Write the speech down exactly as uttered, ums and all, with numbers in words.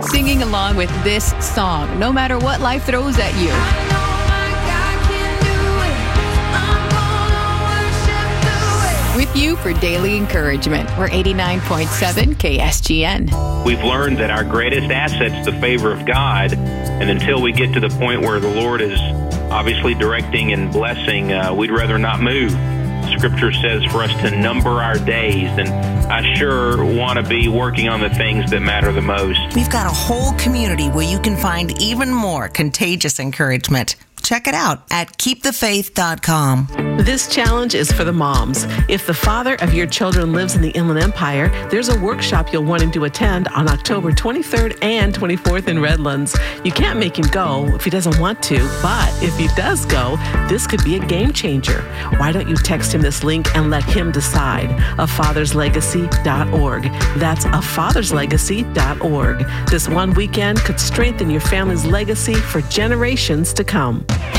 singing along with this song, no matter what life throws at you. With you for daily encouragement. We're eighty-nine point seven K S G N. We've learned that our greatest asset's the favor of God, and until we get to the point where the Lord is obviously directing and blessing, uh, we'd rather not move. Scripture says for us to number our days, and I sure want to be working on the things that matter the most. We've got a whole community where you can find even more contagious encouragement. Check it out at keep the faith dot com. This challenge is for the moms. If the father of your children lives in the Inland Empire, there's a workshop you'll want him to attend on October twenty-third and twenty-fourth in Redlands. You can't make him go if he doesn't want to, but if he does go, this could be a game changer. Why don't you text him this link and let him decide? a fathers legacy dot org. That's a fathers legacy dot org. This one weekend could strengthen your family's legacy for generations to come.